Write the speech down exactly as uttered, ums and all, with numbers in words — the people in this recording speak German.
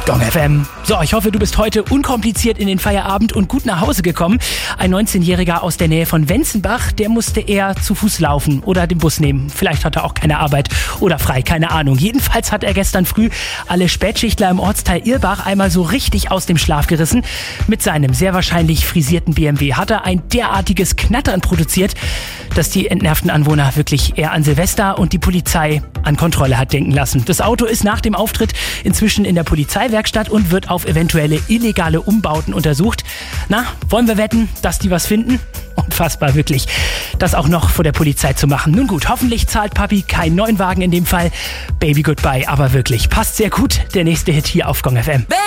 Gong F M. So, ich hoffe, du bist heute unkompliziert in den Feierabend und gut nach Hause gekommen. Ein neunzehnjähriger aus der Nähe von Wenzenbach, der musste eher zu Fuß laufen oder den Bus nehmen. Vielleicht hat er auch keine Arbeit oder frei, keine Ahnung. Jedenfalls hat er gestern früh alle Spätschichtler im Ortsteil Irlbach einmal so richtig aus dem Schlaf gerissen. Mit seinem sehr wahrscheinlich frisierten B M W hat er ein derartiges Knattern produziert, dass die entnervten Anwohner wirklich eher an Silvester und die Polizei an Kontrolle hat denken lassen. Das Auto ist nach dem Auftritt inzwischen in der Polizeiwerkstatt und wird auf eventuelle illegale Umbauten untersucht. Na, wollen wir wetten, dass die was finden? Unfassbar, wirklich, das auch noch vor der Polizei zu machen. Nun gut, hoffentlich zahlt Papi keinen neuen Wagen in dem Fall. Baby Goodbye, aber wirklich, passt sehr gut. Der nächste Hit hier auf Gong F M.